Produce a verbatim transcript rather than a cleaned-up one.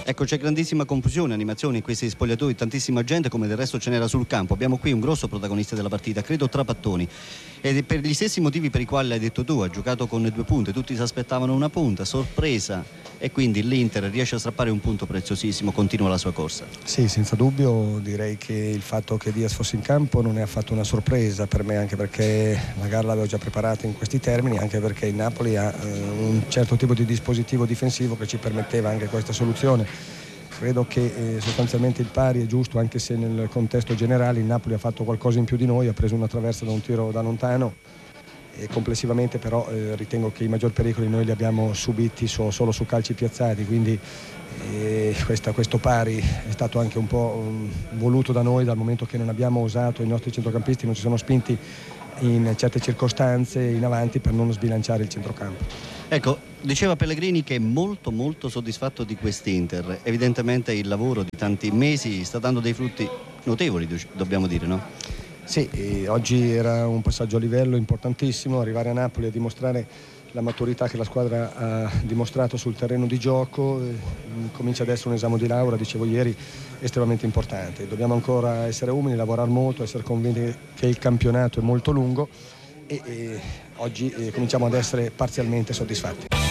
Ecco, c'è grandissima confusione, animazioni in questi spogliatoi, tantissima gente, come del resto ce n'era sul campo. Abbiamo qui un grosso protagonista della partita, credo Trapattoni, ed è per gli stessi motivi per i quali l'hai detto tu, ha giocato con due punte, tutti si aspettavano una punta, sorpresa, e quindi l'Inter riesce a strappare un punto preziosissimo, continua la sua corsa. Sì, senza dubbio, direi che il fatto che Diaz fosse in campo non è affatto una sorpresa per me, anche perché la gara l'avevo già preparata in questi termini, anche perché il Napoli ha eh, un certo tipo di dispositivo difensivo che ci permetteva anche questa soluzione. Credo che eh, sostanzialmente il pari è giusto, anche se nel contesto generale il Napoli ha fatto qualcosa in più di noi, ha preso una traversa da un tiro da lontano, e complessivamente però eh, ritengo che i maggior pericoli noi li abbiamo subiti so, solo su calci piazzati, quindi eh, questa, questo pari è stato anche un po' um, voluto da noi, dal momento che non abbiamo osato, i nostri centrocampisti non si sono spinti in certe circostanze in avanti per non sbilanciare il centrocampo. Ecco, diceva Pellegrini che è molto molto soddisfatto di quest'Inter, evidentemente il lavoro di tanti mesi sta dando dei frutti notevoli, dobbiamo dire, no? Sì, oggi era un passaggio a livello importantissimo, arrivare a Napoli a dimostrare la maturità che la squadra ha dimostrato sul terreno di gioco, comincia ad essere un esame di laurea, dicevo ieri, estremamente importante. Dobbiamo ancora essere umili, lavorare molto, essere convinti che il campionato è molto lungo e, e oggi eh, cominciamo ad essere parzialmente soddisfatti.